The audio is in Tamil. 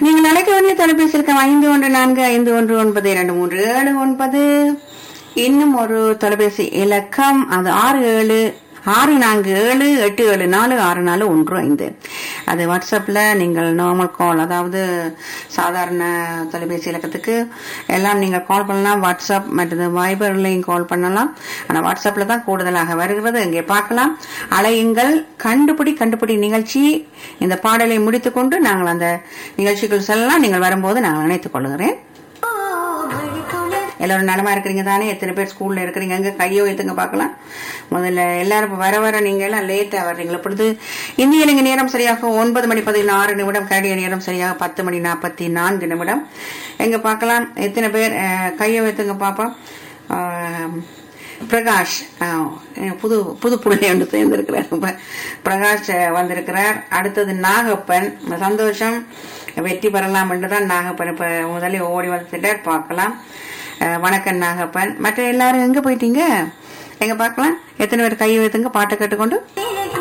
நீங்கள் அழைக்க வேண்டிய தொலைபேசி இருக்க 5145192379. இன்னும் ஒரு தொலைபேசி இலக்கம் அது 676478746415. அது வாட்ஸ்அப்ல நீங்கள் நார்மல் கால், அதாவது சாதாரண தொலைபேசி இலக்கத்துக்கு எல்லாம் நீங்கள் கால் பண்ணலாம். வாட்ஸ்அப் மற்றது வைபர்லையும் கால் பண்ணலாம். ஆனா வாட்ஸ்அப்ல தான் கூடுதலாக வருகிறது. இங்கே பார்க்கலாம். அலையுங்கள். கண்டுபிடி நிகழ்ச்சி. இந்த பாடலை முடித்துக்கொண்டு நாங்கள் அந்த நிகழ்ச்சிகள் செல்லலாம். நீங்கள் வரும்போது நாங்கள் நினைத்துக் கொள்கிறேன். எல்லாரும் நலமா இருக்கிறீங்க தானே? எத்தனை பேர் ஸ்கூல்ல இருக்கிறீங்க? அங்க கையோ ஏத்துங்க பாக்கலாம். முதல்ல எல்லாரும் வர நீங்க எல்லாம் லேட்டா வர்றீங்களா? இப்பொழுது இந்திய இலங்கை நேரம் சரியாக 9:16. கனடிய நேரம் சரியாக 10:44. எங்க பாக்கலாம் எத்தனை பேர் கையோ ஏத்துங்க பாப்போம். பிரகாஷ் புது புள்ளை ஒன்று சேர்ந்திருக்கிறார். பிரகாஷ் வந்திருக்கிறார். அடுத்தது நாகப்பன். சந்தோஷம், வெற்றி பெறலாம் என்றுதான் நாகப்பன் இப்ப முதலில் ஓடி வந்துட்டார். பார்க்கலாம். வணக்கம் நாகப்பன். மற்ற எல்லாரும் எங்க போயிட்டீங்க? எங்க பார்க்கலாம். எத்தனை பேர் கையை வைத்துங்க பாட்டை கேட்டுக்கொண்டு